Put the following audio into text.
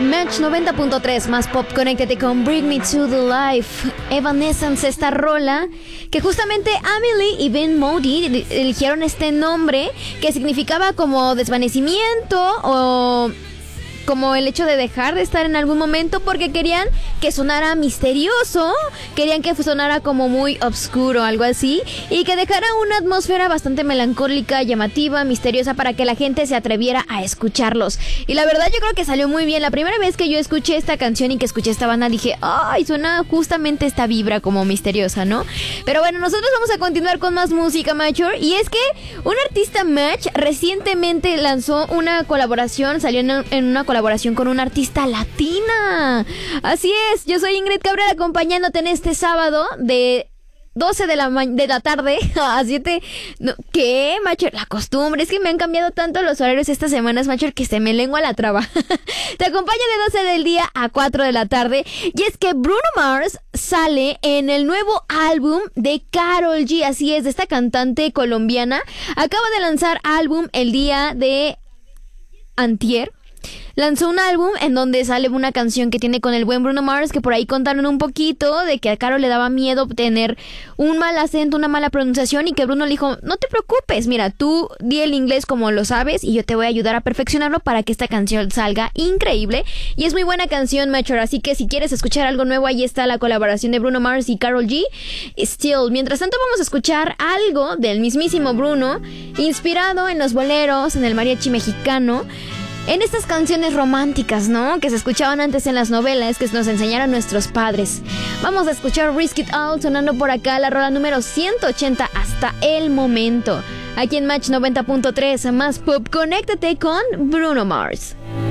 Match 90.3 más pop, conéctate con Bring Me to the Life. Evanescence, esta rola que justamente Amelie y Ben Moody eligieron este nombre que significaba como desvanecimiento o como el hecho de dejar de estar en algún momento, porque querían que sonara misterioso, querían que sonara como muy oscuro, algo así, y que dejara una atmósfera bastante melancólica, llamativa, misteriosa, para que la gente se atreviera a escucharlos. Y la verdad yo creo que salió muy bien. La primera vez que yo escuché esta canción y que escuché esta banda dije, ¡ay! Suena justamente esta vibra como misteriosa, ¿no? Pero bueno, nosotros vamos a continuar con más música, Mature, y es que un artista Match recientemente lanzó una colaboración, salió en una colaboración con una artista latina. Así es, yo soy Ingrid Cabrera acompañándote en este sábado de 12 de la tarde a 7. No, ¿qué, Macho? La costumbre. Es que me han cambiado tanto los horarios estas semanas, Macho, que se me lengua la traba. Te acompaño de 12 del día a 4 de la tarde. Y es que Bruno Mars sale en el nuevo álbum de Karol G. Así es, de esta cantante colombiana. Acaba de lanzar álbum el día de antier. Lanzó un álbum en donde sale una canción que tiene con el buen Bruno Mars, que por ahí contaron un poquito de que a Karol le daba miedo tener un mal acento, una mala pronunciación, y que Bruno le dijo, no te preocupes, mira, tú di el inglés como lo sabes y yo te voy a ayudar a perfeccionarlo para que esta canción salga increíble. Y es muy buena canción, Mature, así que si quieres escuchar algo nuevo, ahí está la colaboración de Bruno Mars y Karol G. Still, mientras tanto vamos a escuchar algo del mismísimo Bruno, inspirado en los boleros, en el mariachi mexicano, en estas canciones románticas, ¿no? Que se escuchaban antes en las novelas que nos enseñaron nuestros padres. Vamos a escuchar Risk It All sonando por acá, la rola número 180 hasta el momento. Aquí en Match 90.3, más pop, conéctate con Bruno Mars.